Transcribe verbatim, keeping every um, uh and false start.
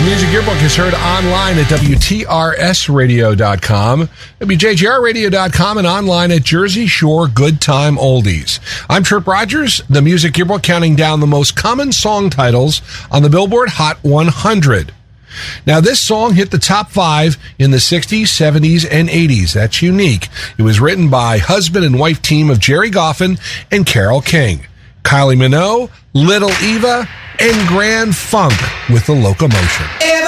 Music Yearbook is heard online at W T R S radio dot com, W J G R radio dot com, and online at Jersey Shore Good Time Oldies. I'm Trip Rogers, the Music Yearbook, counting down the most common song titles on the Billboard Hot one hundred. Now, this song hit the top five in the sixties, seventies, and eighties. That's unique. It was written by husband and wife team of Jerry Goffin and Carole King. Kylie Minogue, Little Eva, and Grand Funk with The Locomotion.